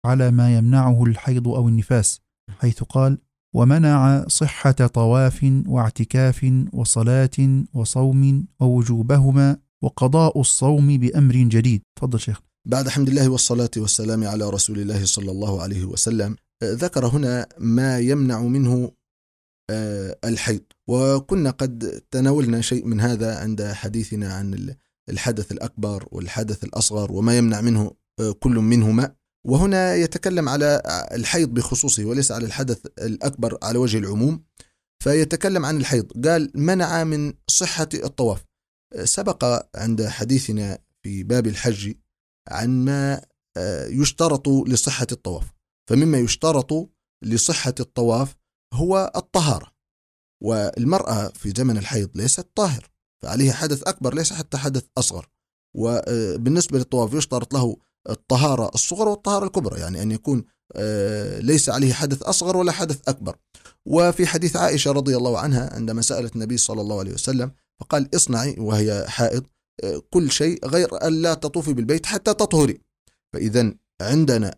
على ما يمنعه الحيض أو النفاس، حيث قال: ومنع صحة طواف واعتكاف وصلاة وصوم ووجوبهما وقضاء الصوم بأمر جديد. تفضل شيخ. بعد حمد الله والصلاة والسلام على رسول الله صلى الله عليه وسلم، ذكر هنا ما يمنع منه الحيض، وكنا قد تناولنا شيء من هذا عند حديثنا عن الحدث الأكبر والحدث الأصغر وما يمنع منه كل منهما. وهنا يتكلم على الحيض بخصوصه وليس على الحدث الأكبر على وجه العموم، فيتكلم عن الحيض. قال: منع من صحة الطواف. سبق عند حديثنا في باب الحج عن ما يشترط لصحة الطواف، فمما يشترط لصحة الطواف هو الطهارة، والمرأة في زمن الحيض ليست طاهر، فعليها حدث أكبر ليس حتى حدث أصغر. وبالنسبة للطواف يشترط له الطهارة الصغرى والطهارة الكبرى، يعني أن يكون ليس عليه حدث أصغر ولا حدث أكبر. وفي حديث عائشة رضي الله عنها عندما سألت النبي صلى الله عليه وسلم فقال: اصنعي وهي حائض كل شيء غير أن لا تطوفي بالبيت حتى تطهري. فإذا عندنا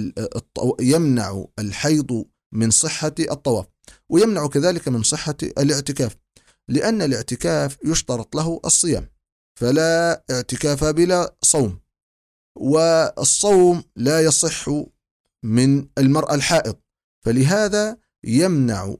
يمنع الحيض من صحة الطواف، ويمنع كذلك من صحة الاعتكاف، لأن الاعتكاف يشترط له الصيام، فلا اعتكاف بلا صوم، والصوم لا يصح من المرأة الحائض، فلهذا يمنع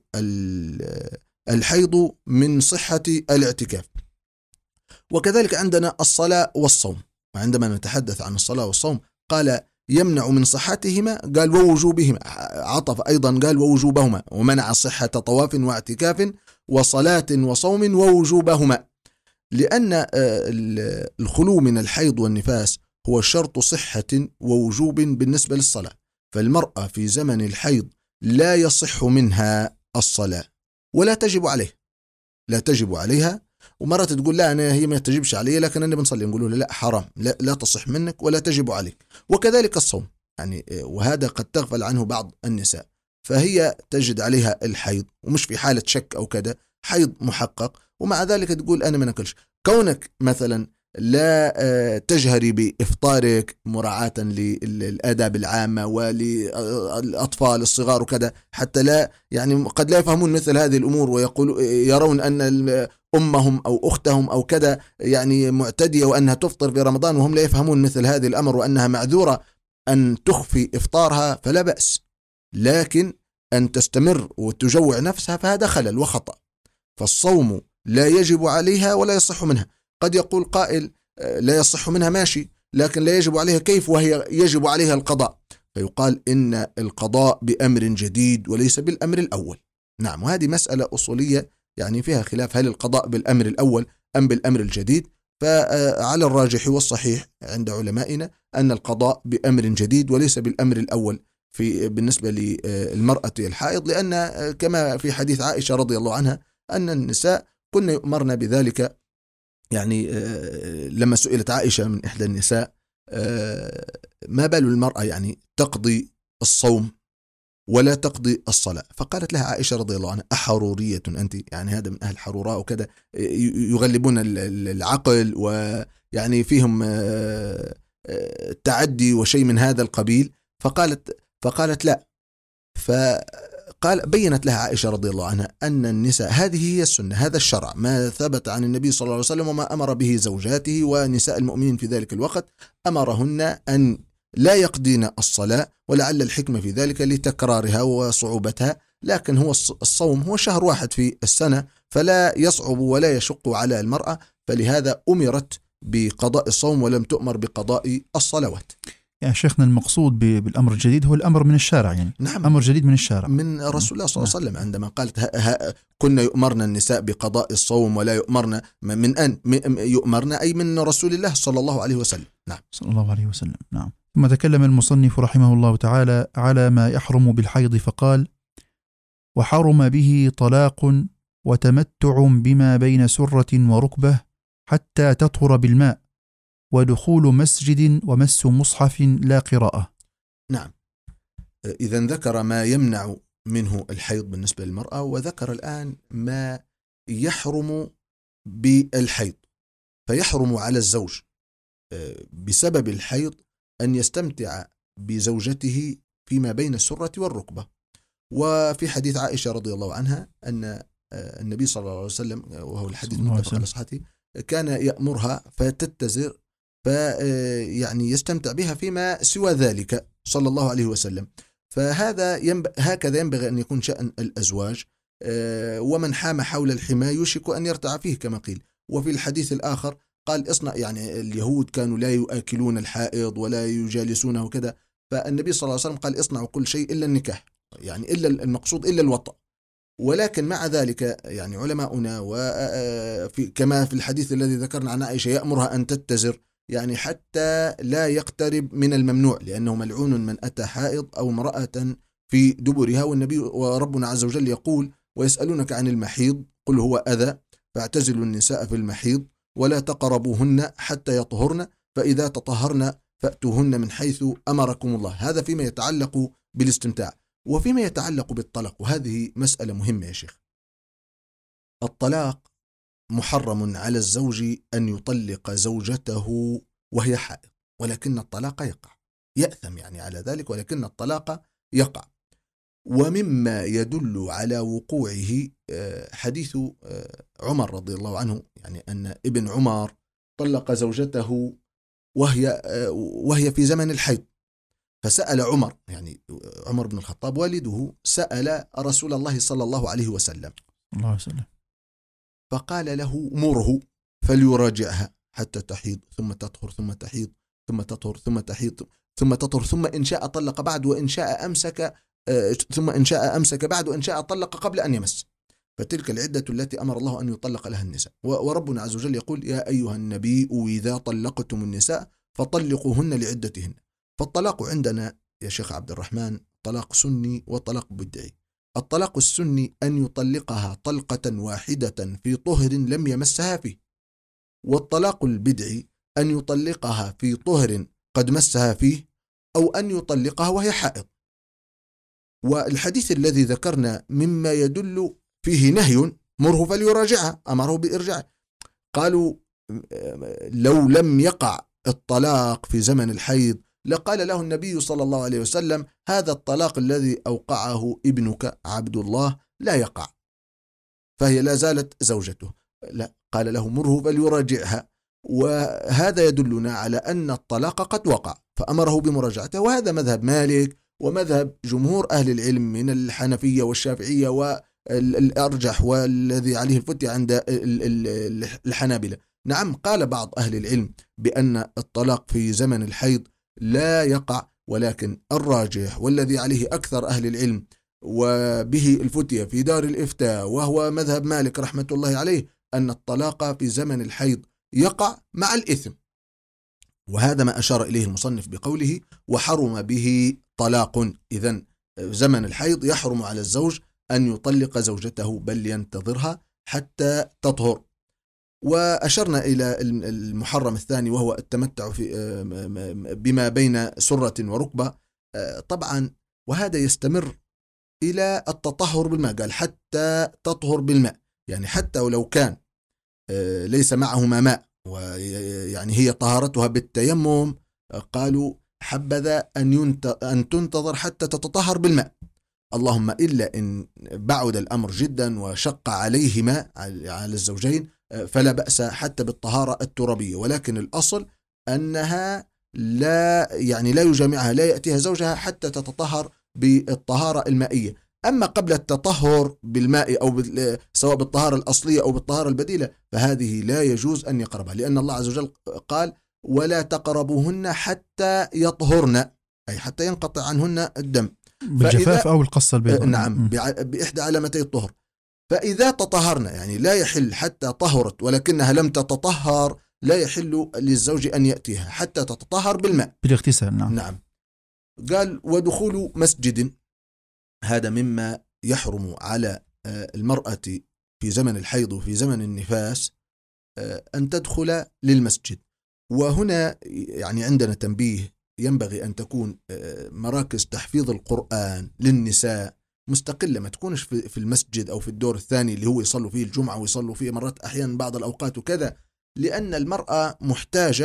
الحيض من صحة الاعتكاف. وكذلك عندنا الصلاة والصوم، وعندما نتحدث عن الصلاة والصوم قال: يمنع من صحتهما، قال ووجوبهما، عطف أيضا قال ووجوبهما، ومنع صحة طواف واعتكاف وصلاة وصوم ووجوبهما، لأن الخلو من الحيض والنفاس هو شرط صحة ووجوب بالنسبة للصلاة. فالمرأة في زمن الحيض لا يصح منها الصلاة ولا تجب عليه، لا تجب عليها. ومرة تقول: لا أنا هي ما تجبش علي لكن أنا بنصلي، نقول له: لا حرام، لا تصح منك ولا تجب عليك. وكذلك الصوم، يعني وهذا قد تغفل عنه بعض النساء، فهي تجد عليها الحيض ومش في حالة شك أو كذا، حيض محقق، ومع ذلك تقول أنا ما ناكلش. كونك مثلا لا تجهري بإفطارك مراعاة للآداب العامة وللأطفال الصغار وكذا، حتى لا يعني قد لا يفهمون مثل هذه الأمور ويقولوا يرون أن أمهم أو أختهم أو كذا يعني معتدية وأنها تفطر في رمضان، وهم لا يفهمون مثل هذه الأمر وأنها معذورة أن تخفي إفطارها، فلا بأس. لكن أن تستمر وتجوع نفسها فهذا خلل وخطأ. فالصوم لا يجب عليها ولا يصح منها. قد يقول قائل: لا يصح منها ماشي، لكن لا يجب عليها كيف وهي يجب عليها القضاء؟ فيقال إن القضاء بأمر جديد وليس بالأمر الأول. نعم، وهذه مسألة أصولية يعني فيها خلاف، هل القضاء بالأمر الأول أم بالأمر الجديد؟ فعلى الراجح والصحيح عند علمائنا أن القضاء بأمر جديد وليس بالأمر الأول بالنسبة للمرأة الحائض، لأن كما في حديث عائشة رضي الله عنها أن النساء كنا يؤمرن بذلك. يعني لما سئلت عائشة من إحدى النساء: ما بال المرأة يعني تقضي الصوم ولا تقضي الصلاة؟ فقالت لها عائشة رضي الله عنها: أحرورية أنت؟ يعني هذا من أهل حروراء وكذا، يغلبون العقل ويعني فيهم تعدي وشيء من هذا القبيل. فقالت لا. بينت لها عائشة رضي الله عنها أن النساء هذه هي السنة، هذا الشرع ما ثبت عن النبي صلى الله عليه وسلم وما أمر به زوجاته ونساء المؤمنين في ذلك الوقت، أمرهن أن لا يقضين الصلاة، ولعل الحكمة في ذلك لتكرارها وصعوبتها، لكن هو الصوم هو شهر واحد في السنة فلا يصعب ولا يشق على المرأة، فلهذا أمرت بقضاء الصوم ولم تؤمر بقضاء الصلوات. يعني شيخنا المقصود بالأمر الجديد هو الأمر من الشارع، يعني نعم، أمر جديد من الشارع من رسول الله صلى الله عليه وسلم عندما قالت كنا يؤمرن النساء بقضاء الصوم ولا يؤمرن من أن يؤمرن أي من رسول الله صلى الله عليه وسلم. نعم صلى الله عليه وسلم. نعم. ثم تكلم المصنف رحمه الله تعالى على ما يحرم بالحيض فقال: وحرم به طلاق وتمتع بما بين سرة وركبة حتى تطهر بالماء، ودخول مسجد ومس مصحف لا قراءة. نعم، إذا ذكر ما يمنع منه الحيض بالنسبة للمرأة، وذكر الآن ما يحرم بالحيض. فيحرم على الزوج بسبب الحيض أن يستمتع بزوجته فيما بين السرة والركبة. وفي حديث عائشة رضي الله عنها أن النبي صلى الله عليه وسلم، وهو الحديث متفق على صحته، كان يأمرها فتتزر يعني يستمتع بها فيما سوى ذلك صلى الله عليه وسلم. فهذا هكذا ينبغي أن يكون شأن الأزواج، ومن حام حول الحمى يوشك أن يرتع فيه كما قيل. وفي الحديث الآخر قال اصنع، يعني اليهود كانوا لا يؤكلون الحائض ولا يجالسونه وكذا، فالنبي صلى الله عليه وسلم قال اصنعوا كل شيء إلا النكاح، يعني إلا المقصود إلا الوطأ. ولكن مع ذلك يعني علماؤنا كما في الحديث الذي ذكرنا عن عائشة يأمرها أن تتزر، يعني حتى لا يقترب من الممنوع، لأنه ملعون من أتى حائض أو امرأة في دبرها. والنبي وربنا عز وجل يقول ويسألونك عن المحيض قل هو أذى فاعتزلوا النساء في المحيض ولا تقربوهن حتى يطهرن فإذا تطهرن فأتوهن من حيث أمركم الله. هذا فيما يتعلق بالاستمتاع. وفيما يتعلق بالطلاق، وهذه مسألة مهمة يا شيخ، الطلاق محرم على الزوج أن يطلق زوجته وهي حائض، ولكن الطلاق يقع، يأثم يعني على ذلك، ولكن الطلاق يقع. ومما يدل على وقوعه حديث عمر رضي الله عنه، يعني أن ابن عمر طلق زوجته وهي في زمن الحيض، فسأل عمر، يعني عمر بن الخطاب والده، سأل رسول الله صلى الله عليه وسلم فقال له مره فليراجعها حتى تحيض ثم تطهر ثم تحيض ثم تطهر ثم تحيض ثم تطهر ثم إن شاء طلق بعد وإن شاء أمسك ثم إن شاء أمسك بعد وإن شاء طلق قبل أن يمس، فتلك العدة التي أمر الله أن يطلق لها النساء. وربنا عز وجل يقول يا أيها النبي إذا طلقتم النساء فطلقوهن لعدتهن. فالطلاق عندنا يا شيخ عبد الرحمن طلاق سني وطلاق بدعي. الطلاق السني أن يطلقها طلقة واحدة في طهر لم يمسها فيه، والطلاق البدعي أن يطلقها في طهر قد مسها فيه أو أن يطلقها وهي حائض. والحديث الذي ذكرنا مما يدل فيه نهي مره فليراجعها، أمره بإرجاعه. قالوا لو لم يقع الطلاق في زمن الحيض لقال له النبي صلى الله عليه وسلم هذا الطلاق الذي أوقعه ابنك عبد الله لا يقع، فهي لا زالت زوجته. لا، قال له مره فليراجعها، وهذا يدلنا على أن الطلاق قد وقع فأمره بمراجعته. وهذا مذهب مالك ومذهب جمهور أهل العلم من الحنفية والشافعية، والأرجح والذي عليه الفتية عند الحنابلة. نعم، قال بعض أهل العلم بأن الطلاق في زمن الحيض لا يقع، ولكن الراجح والذي عليه أكثر أهل العلم وبه الفتية في دار الإفتاء وهو مذهب مالك رحمة الله عليه أن الطلاق في زمن الحيض يقع مع الإثم. وهذا ما أشار إليه المصنف بقوله وحرم به طلاق. إذن زمن الحيض يحرم على الزوج أن يطلق زوجته بل ينتظرها حتى تطهر. وأشرنا إلى المحرم الثاني وهو التمتع بما بين سرة وركبة طبعا، وهذا يستمر إلى التطهر بالماء. قال حتى تطهر بالماء، يعني حتى ولو كان ليس معهما ماء ويعني هي طهارتها بالتيمم، قالوا حبذا أن تنتظر حتى تتطهر بالماء، اللهم إلا إن بعد الأمر جدا وشق عليهما على الزوجين فلا بأس حتى بالطهارة الترابية. ولكن الأصل أنها لا يجامعها، لا يأتيها زوجها حتى تتطهر بالطهارة المائية. أما قبل التطهر بالماء أو سواء بالطهارة الأصلية أو بالطهارة البديلة فهذه لا يجوز أن يقربها، لأن الله عز وجل قال ولا تقربوهن حتى يطهرن، أي حتى ينقطع عنهن الدم بالجفاف أو القصة البيضاء. نعم، بإحدى علامتي الطهر. فإذا تطهرن، يعني لا يحل حتى طهرت ولكنها لم تتطهر، لا يحل للزوج أن يأتيها حتى تتطهر بالماء بالاغتسال. نعم. قال ودخول مسجد، هذا مما يحرم على المرأة في زمن الحيض وفي زمن النفاس أن تدخل للمسجد. وهنا يعني عندنا تنبيه، ينبغي أن تكون مراكز تحفيظ القرآن للنساء مستقلة، ما تكونش في المسجد أو في الدور الثاني اللي هو يصلوا فيه الجمعة ويصلوا فيه مرات أحيانا بعض الأوقات وكذا، لأن المرأة محتاجة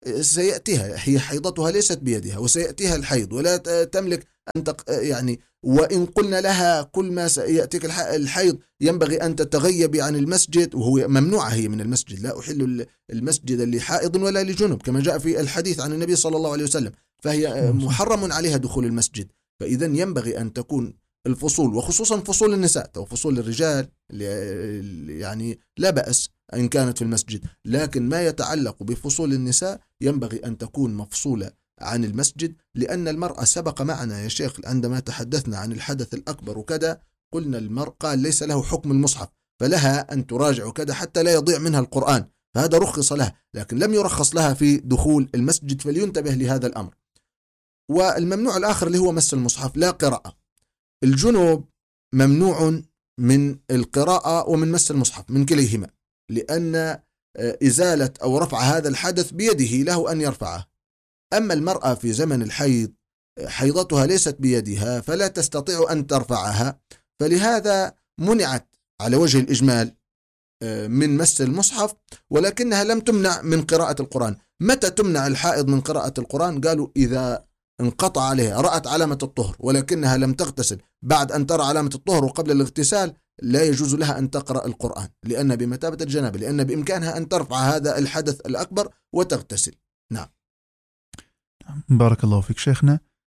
سيأتيها، هي حيضتها ليست بيدها وسيأتيها الحيض ولا تملك أن يعني وإن قلنا لها كل ما سيأتيك الحيض ينبغي أن تتغيبي عن المسجد، وهو ممنوعة هي من المسجد، لا أحل المسجد لحائض ولا لجنب كما جاء في الحديث عن النبي صلى الله عليه وسلم، فهي محرم عليها دخول المسجد. فإذا ينبغي أن تكون الفصول، وخصوصا فصول النساء أو فصول الرجال يعني لا بأس إن كانت في المسجد، لكن ما يتعلق بفصول النساء ينبغي أن تكون مفصولة عن المسجد، لأن المرأة سبق معنا يا شيخ عندما تحدثنا عن الحدث الأكبر وكذا قلنا المرأة قال ليس له حكم المصحف، فلها أن تراجع كذا حتى لا يضيع منها القرآن، فهذا رخص لها، لكن لم يرخص لها في دخول المسجد، فلينتبه لهذا الأمر. والممنوع الآخر اللي هو مس المصحف لا قراءة. الجنوب ممنوع من القراءة ومن مس المصحف من كليهما، لأن إزالة أو رفع هذا الحدث بيده له أن يرفعه. أما المرأة في زمن الحيض حيضتها ليست بيدها فلا تستطيع أن ترفعها، فلهذا منعت على وجه الإجمال من مس المصحف، ولكنها لم تمنع من قراءة القرآن. متى تمنع الحائض من قراءة القرآن؟ قالوا إذا انقطع عليها، رأت علامة الطهر ولكنها لم تغتسل بعد أن ترى علامة الطهر وقبل الاغتسال، لا يجوز لها أن تقرأ القرآن لأن بمثابة الجنابة، لأن بإمكانها أن ترفع هذا الحدث الأكبر وتغتسل. نعم. بارك الله فيك شيخنا.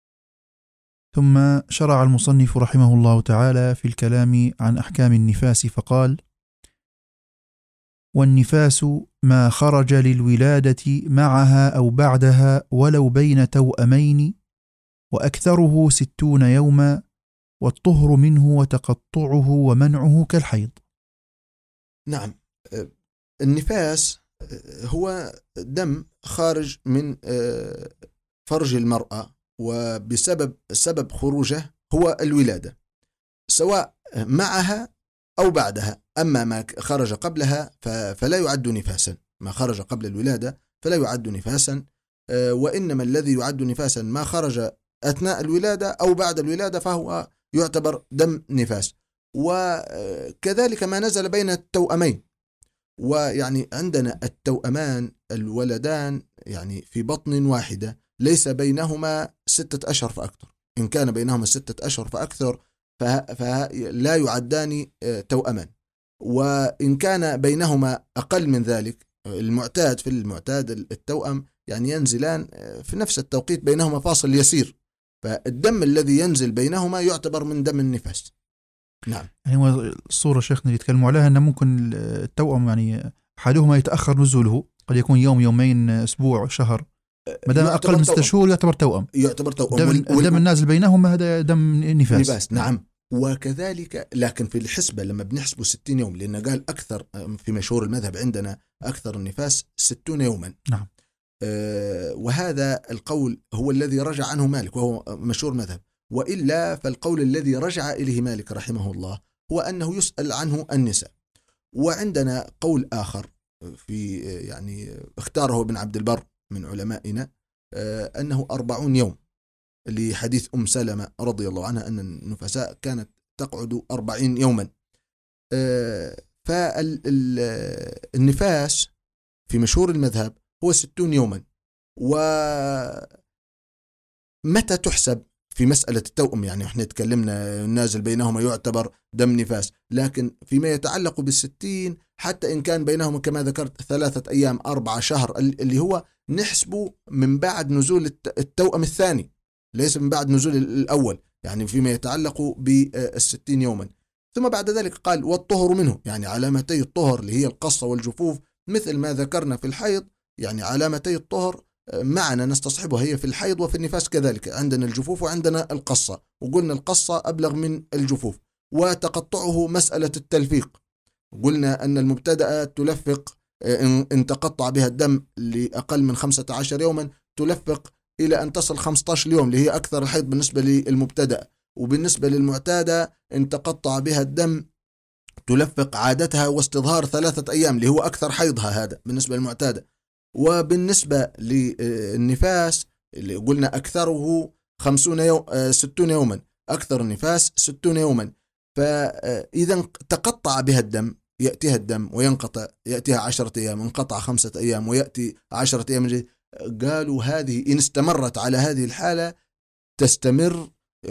ثم شرع المصنف رحمه الله تعالى في الكلام عن أحكام النفاس فقال: والنفاس ما خرج للولادة معها أو بعدها ولو بين توأمين، وأكثره 60 يوما، والطهر منه وتقطعه ومنعه كالحيض. نعم، النفاس هو دم خارج من فرج المرأة، وبسبب خروجه هو الولادة سواء معها أو بعدها. أما ما خرج قبلها فلا يعد نفاسا، ما خرج قبل الولادة فلا يعد نفاسا، وإنما الذي يعد نفاسا ما خرج أثناء الولادة أو بعد الولادة فهو يعتبر دم نفاس. وكذلك ما نزل بين التوأمين، ويعني عندنا التوأمان الولدان يعني في بطن واحدة ليس بينهما 6 أشهر فأكثر، إن كان بينهما 6 أشهر فأكثر فلا يعدان توأمان، وإن كان بينهما أقل من ذلك في المعتاد التوأم يعني ينزلان في نفس التوقيت بينهما فاصل يسير، فالدم الذي ينزل بينهما يعتبر من دم النفاس. نعم. يعني هو الصورة شيخنا اللي يتكلموا عليها أن ممكن التوأم يعني أحدهما يتأخر نزوله، قد يكون يوم يومين أسبوع شهر، ما دام أقل من 6 شهور يعتبر توأم. الدم النازل بينهما هذا دم نفاس. نعم. وكذلك لكن في الحسبة لما بنحسبه 60 يوم، لأن قال أكثر في مشهور المذهب عندنا أكثر النفاس 60 يوما. نعم. وهذا القول هو الذي رجع عنه مالك وهو مشهور مذهب، وإلا فالقول الذي رجع إليه مالك رحمه الله هو أنه يسأل عنه النساء. وعندنا قول آخر في يعني اختاره ابن عبد البر من علمائنا أنه 40 يوم، لحديث أم سلمة رضي الله عنها أن النفساء كانت تقعد 40 يوما. فالنفاس في مشهور المذهب هو 60 يوما. ومتى تحسب في مسألة التوأم؟ يعني احنا تكلمنا نازل بينهما يعتبر دم نفاس، لكن فيما يتعلق بال60 حتى إن كان بينهما كما ذكرت 3 أيام 4 شهر اللي هو نحسبه من بعد نزول التوأم الثاني ليس من بعد نزول الأول، يعني فيما يتعلق بال60 يوما. ثم بعد ذلك قال والطهر منه، يعني علامتي الطهر اللي هي القصة والجفوف مثل ما ذكرنا في الحيض، يعني علامتي الطهر معنا نستصحبها هي في الحيض وفي النفاس كذلك، عندنا الجفوف وعندنا القصة، وقلنا القصة أبلغ من الجفوف. وتقطعه مسألة التلفيق، قلنا أن المبتدأ تلفق إن تقطع بها الدم لأقل من 15 يوما تلفق إلى أن تصل 15 يوم اللي هي أكثر الحيض بالنسبة للمبتدأ. وبالنسبة للمعتادة إن تقطع بها الدم تلفق عادتها واستظهار 3 أيام اللي هو أكثر حيضها، هذا بالنسبة للمعتادة. وبالنسبة للنفاس اللي قلنا أكثره 60 يوما، أكثر النفاس 60 يوما. فإذا تقطع بها الدم يأتيها الدم وينقطع، يأتيها 10 أيام، انقطع 5 أيام ويأتي 10 أيام. قالوا هذه إن استمرت على هذه الحالة تستمر